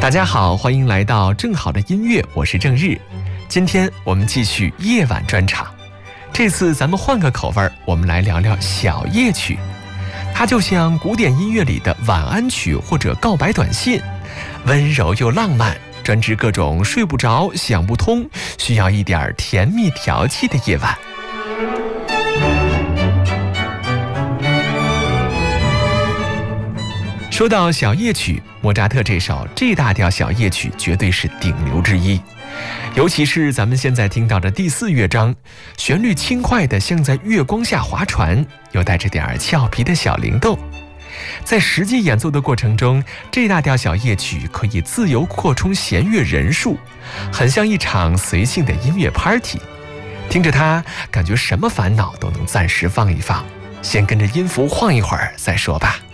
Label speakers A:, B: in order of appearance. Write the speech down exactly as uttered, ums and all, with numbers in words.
A: 大家好，欢迎来到正好的音乐，我是郑日。今天我们继续夜晚专场，这次咱们换个口味，我们来聊聊小夜曲。它就像古典音乐里的晚安曲或者告白短信，温柔又浪漫，专治各种睡不着、想不通，需要一点甜蜜调剂的夜晚。说到小夜曲，莫扎特这首 G 大调小夜曲绝对是顶流之一，尤其是咱们现在听到的第四乐章，旋律轻快的像在月光下划船，又带着点俏皮的小灵动。在实际演奏的过程中， G 大调小夜曲可以自由扩充弦乐人数，很像一场随性的音乐 party。 听着它，感觉什么烦恼都能暂时放一放，先跟着音符晃一会儿再说吧。